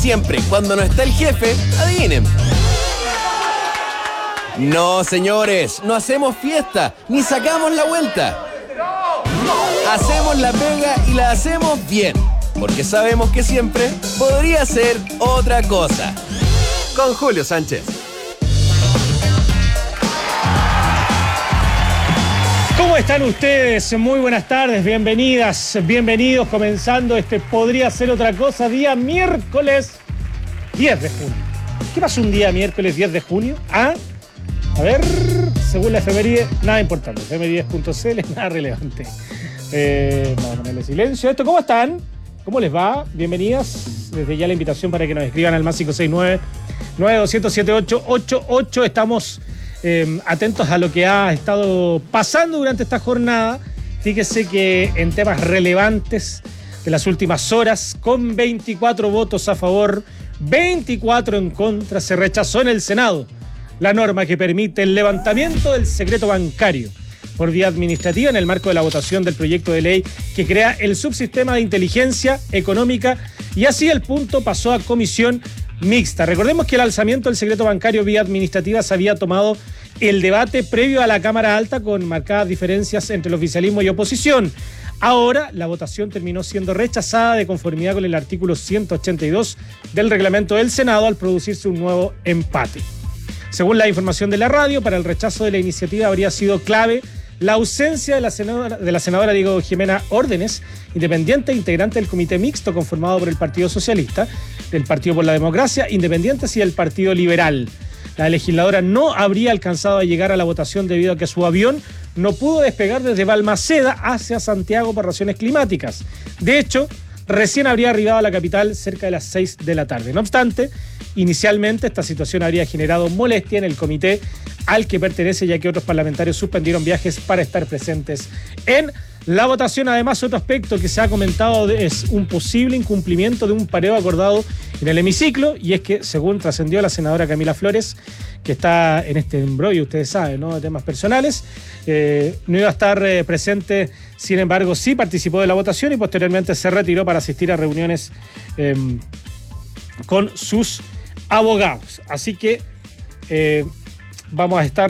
Siempre, cuando no está el jefe, adivinen. No, señores, no hacemos fiesta, ni sacamos la vuelta. Hacemos la pega y la hacemos bien, porque sabemos que siempre podría ser otra cosa. Con Julio Sánchez. ¿Cómo están ustedes? Muy buenas tardes, bienvenidas, bienvenidos, comenzando Podría Ser Otra Cosa, día miércoles 10 de junio. ¿Qué pasa un día miércoles 10 de junio? A ver, según la efeméride, nada importante, efemérides.cl, nada relevante. Vamos a ponerle silencio a esto. ¿Cómo están? ¿Cómo les va? Bienvenidas. Desde ya la invitación para que nos escriban al más 569-9207-888. Estamos atentos a lo que ha estado pasando durante esta jornada. Fíjese que en temas relevantes de las últimas horas, con 24 votos a favor, 24 en contra, se rechazó en el Senado la norma que permite el levantamiento del secreto bancario por vía administrativa en el marco de la votación del proyecto de ley que crea el subsistema de inteligencia económica, y así el punto pasó a comisión mixta. Recordemos que el alzamiento del secreto bancario vía administrativa se había tomado el debate previo a la Cámara Alta con marcadas diferencias entre el oficialismo y oposición. Ahora la votación terminó siendo rechazada de conformidad con el artículo 182 del reglamento del Senado al producirse un nuevo empate. Según la información de la radio, para el rechazo de la iniciativa habría sido clave la ausencia de la senadora Diego Jimena Órdenes, independiente e integrante del comité mixto conformado por el Partido Socialista, el Partido por la Democracia, Independientes y el Partido Liberal. La legisladora no habría alcanzado a llegar a la votación debido a que su avión no pudo despegar desde Balmaceda hacia Santiago por razones climáticas. De hecho, recién habría arribado a la capital cerca de las 6 de la tarde. No obstante, inicialmente esta situación habría generado molestia en el comité al que pertenece, ya que otros parlamentarios suspendieron viajes para estar presentes en la votación. Además, otro aspecto que se ha comentado es un posible incumplimiento de un pareo acordado en el hemiciclo, y es que, según trascendió la senadora Camila Flores, que está en este embrollo, ustedes saben, ¿no?, de temas personales, no iba a estar presente. Sin embargo, sí participó de la votación y posteriormente se retiró para asistir a reuniones con sus abogados. Así que vamos a estar